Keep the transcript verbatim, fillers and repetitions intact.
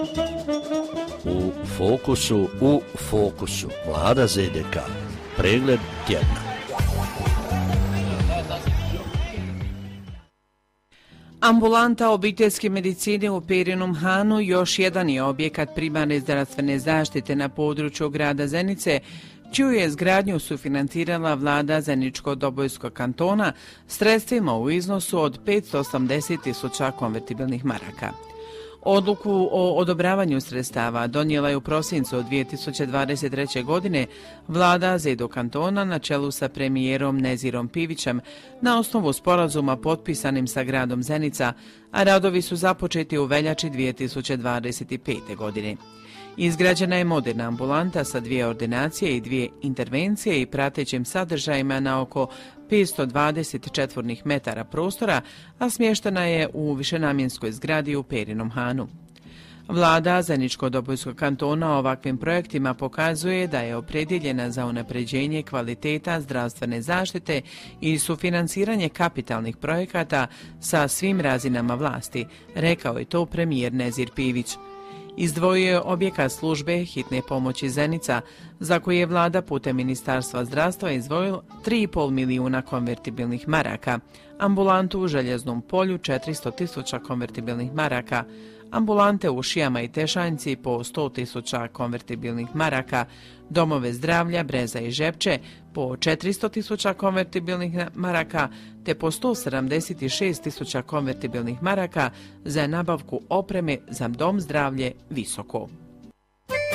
U fokusu, u fokusu. Vlada Z D K. Pregled tjedna. Ambulanta obiteljske medicine u Perinom Hanu još jedan je objekat primarne zdravstvene zaštite na području grada Zenice, čiju je izgradnju sufinancirala vlada Zeničko-Dobojskog kantona sredstvima u iznosu od petsto osamdeset tisuća konvertibilnih maraka. Odluku o odobravanju sredstava donijela je u prosincu dvije tisuće dvadeset treće. godine vlada Zedo kantona na čelu sa premijerom Nezirom Pivićem na osnovu sporazuma potpisanim sa gradom Zenica, a radovi su započeti u veljači dvije tisuće dvadeset pete. godine. Izgrađena je moderna ambulanta sa dvije ordinacije i dvije intervencije i pratećim sadržajima na oko petsto dvadeset četvornih metara prostora, a smještena je u višenamjenskoj zgradi u Perinom Hanu. Vlada Zeničko-Dobojskog kantona ovakvim projektima pokazuje da je opredjeljena za unapređenje kvaliteta zdravstvene zaštite i sufinansiranje kapitalnih projekata sa svim razinama vlasti, rekao je to premijer Nezir Pivić. Izdvojio je objekat službe hitne pomoći Zenica, za koje je vlada putem Ministarstva zdravstva izdvojila tri i pol milijuna konvertibilnih maraka, ambulantu u Željeznom polju četiristo tisuća konvertibilnih maraka, ambulante u Šijama i Tešanjci po sto tisuća konvertibilnih maraka, domove zdravlja Breza i Žepče po četiristo tisuća konvertibilnih maraka te po sto sedamdeset šest tisuća konvertibilnih maraka za nabavku opreme za dom zdravlje Visoko.